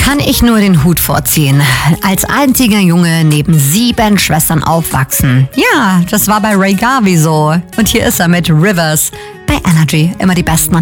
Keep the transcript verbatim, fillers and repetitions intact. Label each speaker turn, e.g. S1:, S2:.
S1: kann ich nur den Hut vorziehen. Als einziger Junge neben sieben Schwestern aufwachsen. Ja, das war bei Ray Garvey so. Und hier ist er mit Rivers bei Energy. Immer die besten